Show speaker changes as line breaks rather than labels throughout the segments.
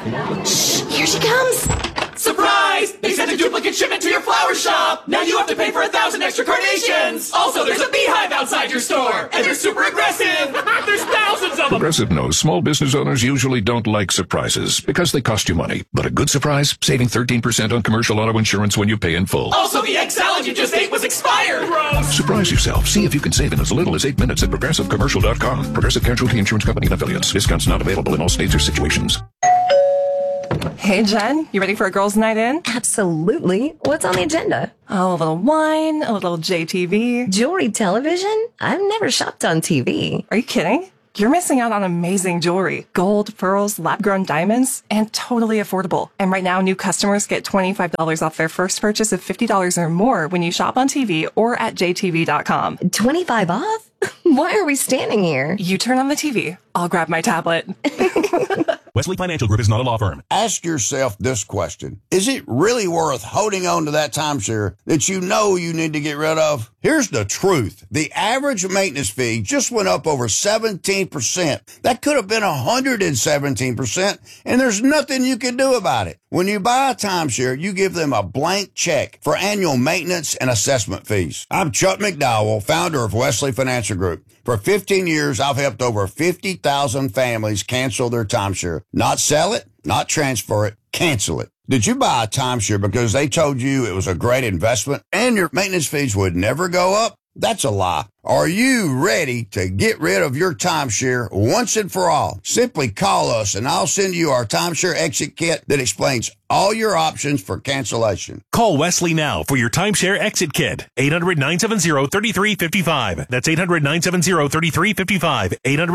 Shh, here she comes.
Surprise! They sent a duplicate shipment to your flower shop! Now you have to pay for 1,000 extra carnations! Also, there's a beehive outside your store! And they're super aggressive! There's thousands of them!
Progressive knows small business owners usually don't like surprises because they cost you money. But a good surprise? Saving 13% on commercial auto insurance when you pay in full.
Also, the egg salad you just ate was expired! Gross!
Surprise yourself. See if you can save in as little as 8 minutes at ProgressiveCommercial.com. Progressive Casualty Insurance Company and Affiliates. Discounts not available in all states or situations.
Hey, Jen, you ready for a girls' night in?
Absolutely. What's on the agenda?
Oh, a little wine, a little JTV.
Jewelry television? I've never shopped on TV.
Are you kidding? You're missing out on amazing jewelry. Gold, pearls, lab-grown diamonds, and totally affordable. And right now, new customers get $25 off their first purchase of $50 or more when you shop on TV or at jtv.com.
25 off? Why are we standing here?
You turn on the TV. I'll grab my tablet.
Wesley Financial Group is not a law firm.
Ask yourself this question. Is it really worth holding on to that timeshare that you know you need to get rid of? Here's the truth. The average maintenance fee just went up over 17%. That could have been 117%, and there's nothing you can do about it. When you buy a timeshare, you give them a blank check for annual maintenance and assessment fees. I'm Chuck McDowell, founder of Wesley Financial Group. For 15 years, I've helped over 50,000 families cancel their timeshare. Not sell it, not transfer it, cancel it. Did you buy a timeshare because they told you it was a great investment and your maintenance fees would never go up? That's a lie. Are you ready to get rid of your timeshare once and for all? Simply call us and I'll send you our timeshare exit kit that explains all your options for cancellation.
Call Wesley now for your timeshare exit kit. 800-970-3355. That's 800-970-3355.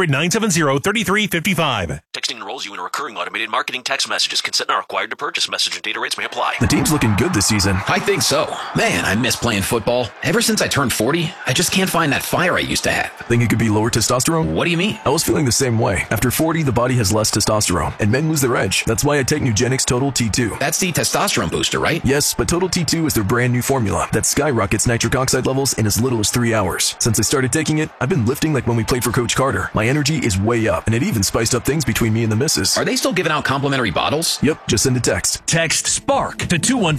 800-970-3355.
Texting enrolls you in a recurring automated marketing text messages. Consent not required to purchase. Message and data rates may apply.
The team's looking good this season.
I think so. Man, I miss playing football. Ever since I turned 40, I just can't find that fire I used to have.
Think it could be lower testosterone?
What do you mean?
I was feeling the same way. After 40, the body has less testosterone, and men lose their edge. That's why I take Nugenix Total T2.
That's the testosterone booster, right?
Yes, but Total T2 is their brand new formula that skyrockets nitric oxide levels in as little as 3 hours. Since I started taking it, I've been lifting like when we played for Coach Carter. My energy is way up, and it even spiced up things between me and the missus.
Are they still giving out complimentary bottles?
Yep, just send a text.
Text SPARK to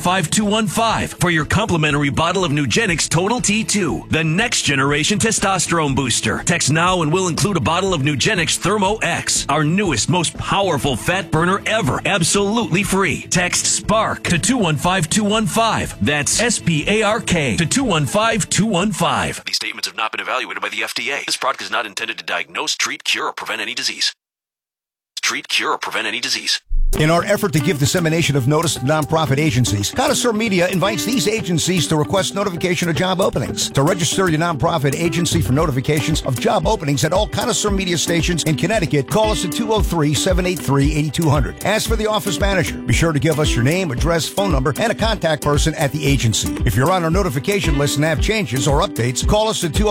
215-215 for your complimentary bottle of Nugenix Total T2, the next generation testosterone booster. Text now and we'll include a bottle of Nugenix Thermo X, our newest, most powerful fat burner ever, absolutely free. Text SPARK to 215-215. That's SPARK to 215-215.
These statements have not been evaluated by the FDA. This product is not intended to diagnose, treat, cure, or prevent any disease. Treat, cure, or prevent any disease.
In our effort to give dissemination of notice to nonprofit agencies, Connoisseur Media invites these agencies to request notification of job openings. To register your nonprofit agency for notifications of job openings at all Connoisseur Media stations in Connecticut, call us at 203-783-8200. Ask for the office manager. Be sure to give us your name, address, phone number, and a contact person at the agency. If you're on our notification list and have changes or updates, call us at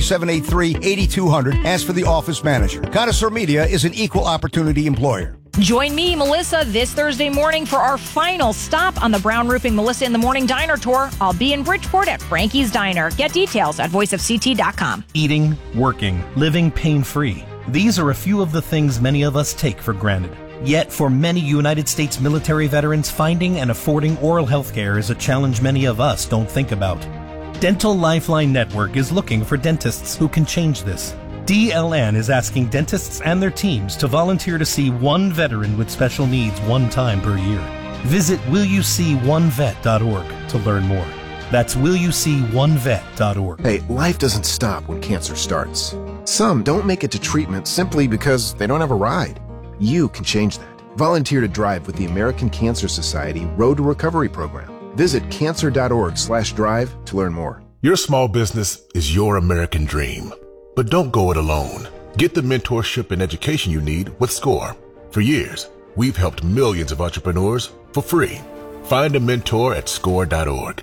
203-783-8200. Ask for the office manager. Connoisseur Media is an equal opportunity employer.
Join me, Melissa, this Thursday morning for our final stop on the Brown Roofing Melissa in the Morning Diner Tour. I'll be in Bridgeport at Frankie's Diner. Get details at voiceofct.com.
Eating, working, living pain-free. These are a few of the things many of us take for granted. Yet, for many United States military veterans, finding and affording oral health care is a challenge many of us don't think about. Dental Lifeline Network is looking for dentists who can change this. DLN is asking dentists and their teams to volunteer to see one veteran with special needs one time per year. Visit willyouseeonevet.org to learn more. That's willyouseeonevet.org.
Hey, life doesn't stop when cancer starts. Some don't make it to treatment simply because they don't have a ride. You can change that. Volunteer to drive with the American Cancer Society Road to Recovery program. Visit cancer.org/drive to learn more.
Your small business is your American dream. But don't go it alone. Get the mentorship and education you need with SCORE. For years, we've helped millions of entrepreneurs for free. Find a mentor at score.org.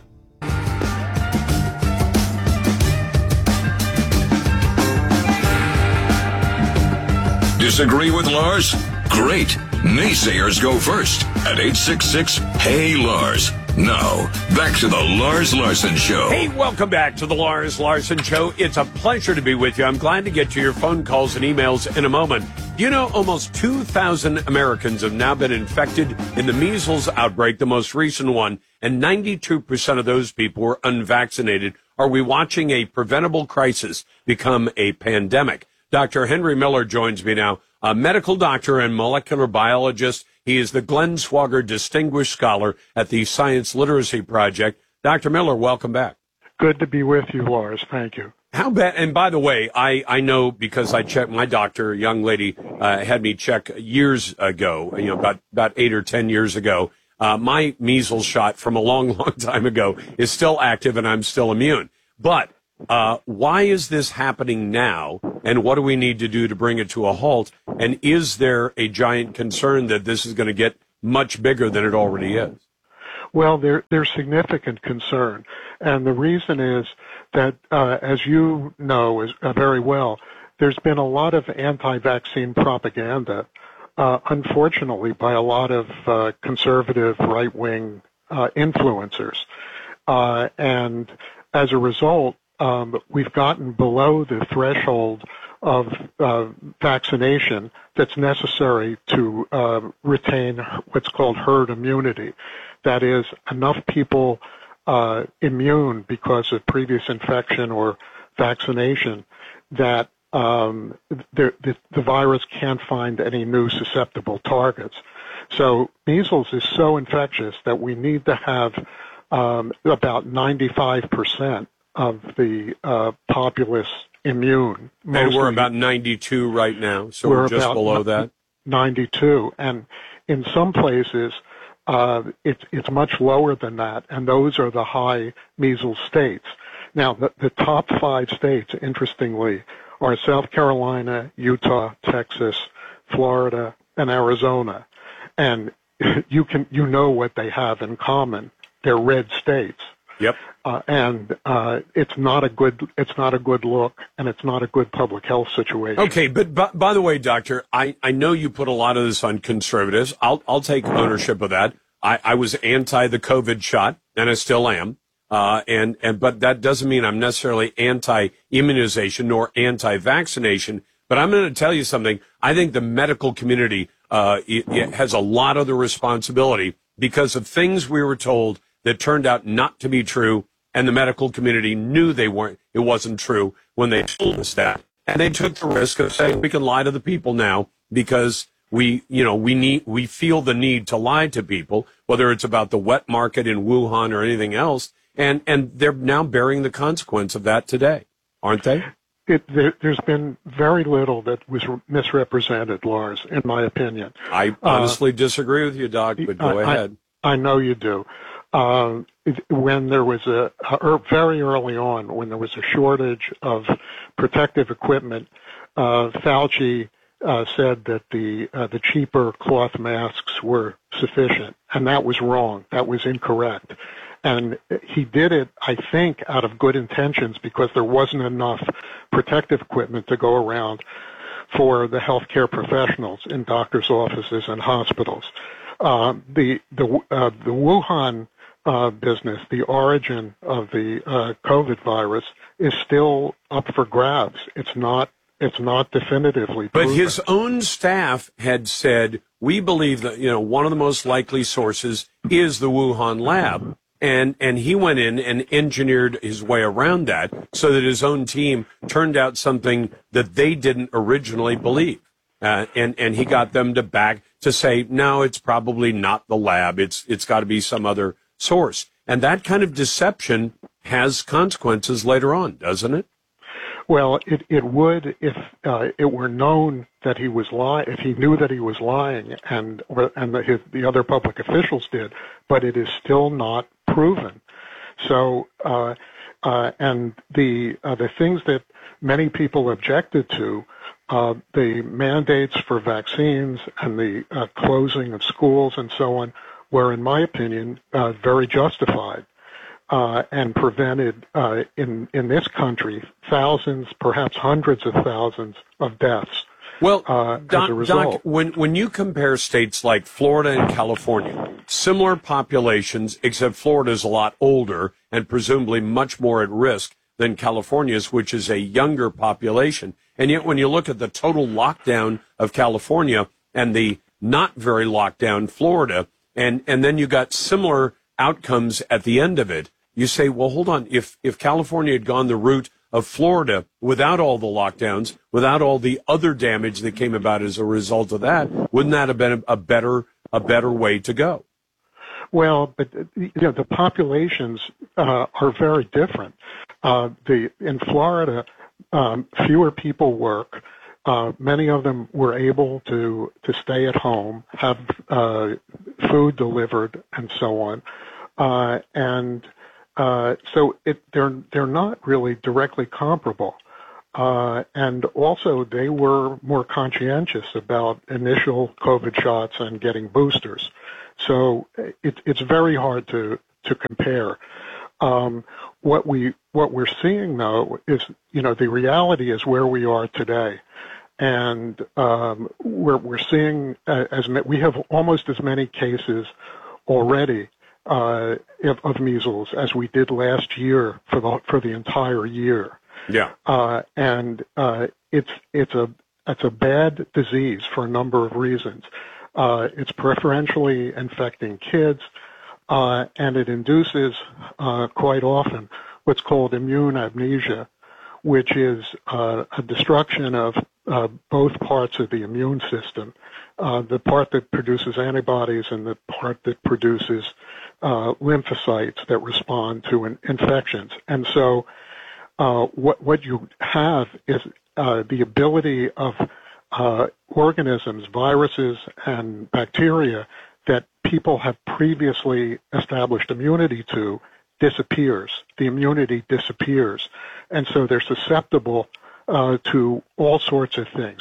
Disagree with Lars? Great. Naysayers go first at 866-HEY-LARS. Now, back to the Lars Larson Show.
Hey, welcome back to the Lars Larson Show. It's a pleasure to be with you. I'm glad to get to your phone calls and emails in a moment. You know, almost 2,000 Americans have now been infected in the measles outbreak, the most recent one, and 92% of those people were unvaccinated. Are we watching a preventable crisis become a pandemic? Dr. Henry Miller joins me now, a medical doctor and molecular biologist. He is the Glenn Swagger Distinguished Scholar at the Science Literacy Project. Dr. Miller, welcome back.
Good to be with you, Lars. Thank you.
How bad? And by the way, I know because I checked, my doctor, a young lady, had me check years ago, about 8 or 10 years ago. My measles shot from a long, long time ago is still active and I'm still immune. But why is this happening now? And what do we need to do to bring it to a halt? And is there a giant concern that this is going to get much bigger than it already is?
Well, there's significant concern. And the reason is that, as you know very well, there's been a lot of anti-vaccine propaganda, unfortunately, by a lot of conservative right-wing influencers. And as a result, we've gotten below the threshold of vaccination that's necessary to retain what's called herd immunity. That is, enough people immune because of previous infection or vaccination that the virus can't find any new susceptible targets. So measles is so infectious that we need to have about 95% of the populace immune.
And we're about 92 right now, so we're just below that.
92, and in some places it's much lower than that, and those are the high measles states. Now, the top 5 states, interestingly, are South Carolina, Utah, Texas, Florida, and Arizona, and you know what they have in common. They're red states.
Yep.
And it's not a good look, and it's not a good public health situation.
Okay, but by the way, Doctor, I know you put a lot of this on conservatives. I'll take ownership of that. I was anti the COVID shot, and I still am. But that doesn't mean I'm necessarily anti-immunization nor anti-vaccination. But I'm going to tell you something. I think the medical community it has a lot of the responsibility because of things we were told that turned out not to be true, and the medical community knew it wasn't true when they told us that. And they took the risk of saying we can lie to the people now because we feel the need to lie to people, whether it's about the wet market in Wuhan or anything else. And they're now bearing the consequence of that today, aren't they?
There's been very little that was misrepresented, Lars, in my opinion.
I honestly disagree with you, Doc, but go ahead.
I know you do. When there was very early on, when there was a shortage of protective equipment, Fauci said that the cheaper cloth masks were sufficient, and that was wrong. That was incorrect. And he did it, I think, out of good intentions because there wasn't enough protective equipment to go around for the healthcare professionals in doctors' offices and hospitals. The Wuhan business, the origin of the COVID virus, is still up for grabs. It's not definitively proven.
But his own staff had said, we believe that one of the most likely sources is the Wuhan lab. And he went in and engineered his way around that so that his own team turned out something that they didn't originally believe. And he got them to say, no, it's probably not the lab. It's got to be some other source. And that kind of deception has consequences later on, doesn't it?
Well, it would if it were known that he was lying, if he knew that he was lying, and the other public officials did, but it is still not proven. So, and the things that many people objected to, the mandates for vaccines and the closing of schools and so on, were, in my opinion, very justified. And prevented in this country thousands, perhaps hundreds of thousands of deaths.
Well,
as a result.
Doc, when you compare states like Florida and California, similar populations, except Florida's a lot older and presumably much more at risk than California's, which is a younger population. And yet when you look at the total lockdown of California and the not very locked down Florida, and then you got similar outcomes at the end of it, you say, well, hold on. If California had gone the route of Florida without all the lockdowns, without all the other damage that came about as a result of that, wouldn't that have been a better way to go?
Well, but the populations are very different. In Florida, fewer people work. Many of them were able to stay at home, have food delivered, and so on. So they're not really directly comparable. And also, they were more conscientious about initial COVID shots and getting boosters. So it's very hard to compare. What we're seeing though is, the reality is where we are today, and we're seeing we have almost as many cases already of measles as we did last year for the entire year.
Yeah.
And it's a bad disease for a number of reasons. It's preferentially infecting kids, and it induces quite often what's called immune amnesia, which is a destruction of both parts of the immune system, the part that produces antibodies and the part that produces lymphocytes that respond to infections. And so what you have is the ability of organisms, viruses, and bacteria that people have previously established immunity to disappears. The immunity disappears. And so they're susceptible to all sorts of things,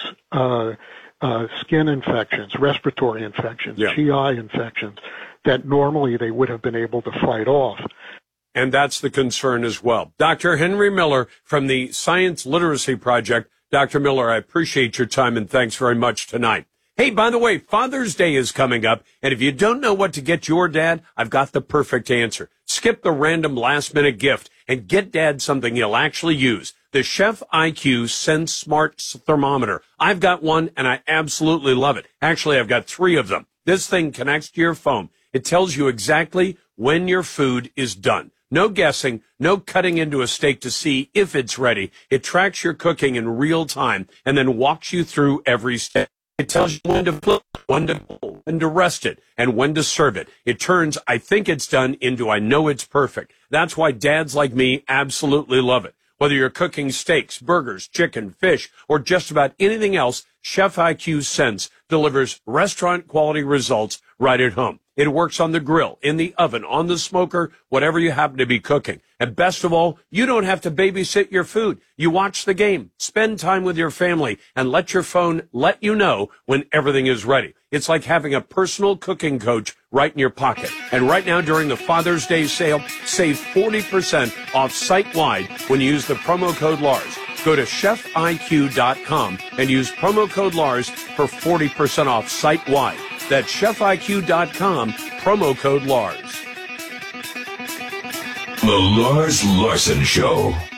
skin infections, respiratory infections, GI infections, that normally they would have been able to fight off.
And that's the concern as well. Dr. Henry Miller from the Science Literacy Project. Dr. Miller, I appreciate your time and thanks very much tonight. Hey, by the way, Father's Day is coming up, and if you don't know what to get your dad, I've got the perfect answer. Skip the random last-minute gift and get Dad something he'll actually use. The Chef IQ Sense Smart Thermometer. I've got one, and I absolutely love it. Actually, I've got 3 of them. This thing connects to your phone. It tells you exactly when your food is done. No guessing, no cutting into a steak to see if it's ready. It tracks your cooking in real time and then walks you through every step. It tells you when to flip, when to pull, when to rest it, and when to serve it. It turns, I think it's done, into I know it's perfect. That's why dads like me absolutely love it. Whether you're cooking steaks, burgers, chicken, fish, or just about anything else, Chef IQ Sense delivers restaurant-quality results right at home. It works on the grill, in the oven, on the smoker, whatever you happen to be cooking. And best of all, you don't have to babysit your food. You watch the game, spend time with your family, and let your phone let you know when everything is ready. It's like having a personal cooking coach right in your pocket. And right now, during the Father's Day sale, save 40% off site-wide when you use the promo code Lars. Go to chefiq.com and use promo code Lars for 40% off site-wide. That's chefiq.com, promo code Lars.
The Lars Larson Show.